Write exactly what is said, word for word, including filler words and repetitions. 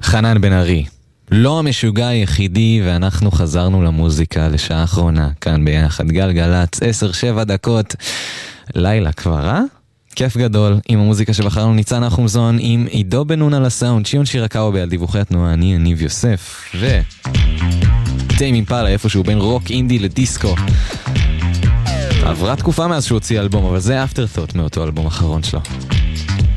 חנן בן ארי, לא המשוגע היחידי, ואנחנו חזרנו למוזיקה לשעה האחרונה, כאן ביחד גלגלץ, עשר שבע דקות, לילה כבר, אה? כיף גדול, עם המוזיקה שבחרנו ניצן החומזון, עם עידו בן נון על הסאונד, שיון שירקאובה על דיווחי התנועה, אני יניב יוסף, ו... טיימ אימפלה, איפשהו בין רוק אינדי לדיסקו. עברה תקופה מאז שהוא הוציא אלבום, אבל זה אפטרת'וט מאותו אלבום האחרון שלו.